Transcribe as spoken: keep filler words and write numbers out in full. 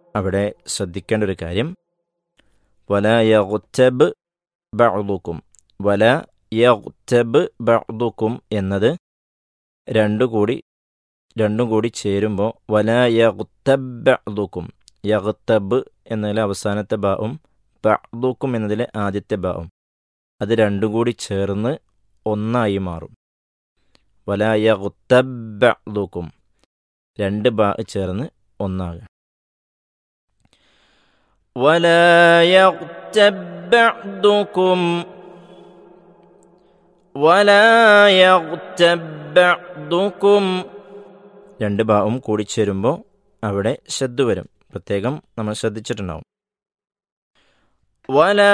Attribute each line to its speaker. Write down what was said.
Speaker 1: അവിടെ ശ്രദ്ധിക്കേണ്ട ഒരു കാര്യം വലാ യഗ്തബ് ബഅ്ദുക്കും വലാ യഗ്തബ് ബഅ്ദുക്കും എന്നത് രണ്ടു കൂടി രണ്ടും കൂടി ചേരുമ്പോൾ വലാ യഗ്തബ് ബഅ്ദുക്കും യഗ്തബ് എന്നതിലെ അവസാനത്തെ ബാവും ബഅ്ദുക്കും എന്നതിലെ ആദ്യത്തെ ബാവും അത് രണ്ടും കൂടി ചേർന്ന് ഒന്നായി മാറും. വലാ യഗ്തബ് ബഅ്ദുക്കും രണ്ട് ബാ ചേർന്ന് ഒന്നാകുക. വലാ യഗ്തബ് ബഅ്ദുക്കും വലാ യഗ്തബ് ബഅ്ദുക്കും രണ്ട് ബാവും കൂടി ചേരുമ്പോൾ അവിടെ ശദ്ദ് വരും. പ്രത്യേകം നമ്മൾ ശ്രദ്ധിച്ചിട്ടുണ്ടാവും. വലാ